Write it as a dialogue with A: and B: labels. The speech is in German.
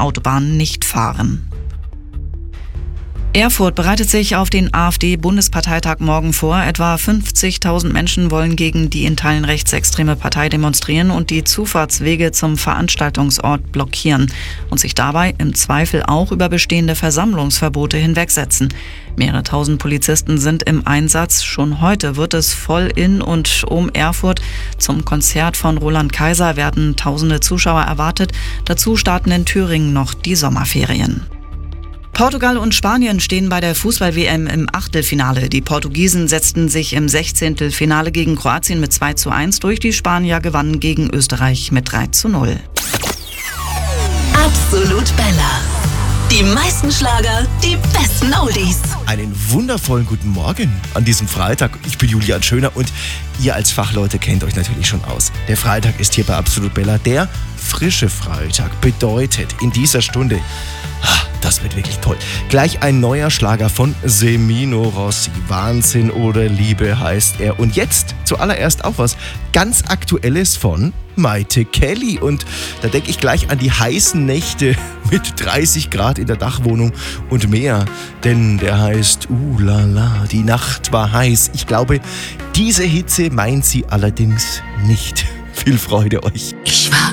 A: Autobahnen nicht fahren. Erfurt bereitet sich auf den AfD-Bundesparteitag morgen vor. Etwa 50.000 Menschen wollen gegen die in Teilen rechtsextreme Partei demonstrieren und die Zufahrtswege zum Veranstaltungsort blockieren und sich dabei im Zweifel auch über bestehende Versammlungsverbote hinwegsetzen. Mehrere tausend Polizisten sind im Einsatz. Schon heute wird es voll in und um Erfurt. Zum Konzert von Roland Kaiser werden tausende Zuschauer erwartet. Dazu starten in Thüringen noch die Sommerferien. Portugal und Spanien stehen bei der Fußball-WM im Achtelfinale. Die Portugiesen setzten sich im 16. Finale gegen Kroatien mit 2:1 durch. Die Spanier gewannen gegen Österreich mit 3:0.
B: Absolut Bella. Die meisten Schlager, die besten Oldies.
C: Einen wundervollen guten Morgen an diesem Freitag. Ich bin Julian Schöner und ihr als Fachleute kennt euch natürlich schon aus. Der Freitag ist hier bei Absolut Bella der frische Freitag. Bedeutet in dieser Stunde, das wird wirklich toll, gleich ein neuer Schlager von Semino Rossi. Wahnsinn oder Liebe heißt er. Und jetzt zuallererst auch was ganz Aktuelles von Maite Kelly. Und da denke ich gleich an die heißen Nächte mit 30 Grad in der Dachwohnung und mehr. Denn der heißt la, die Nacht war heiß. Ich glaube, diese Hitze meint sie allerdings nicht. Viel Freude euch.
B: Ich war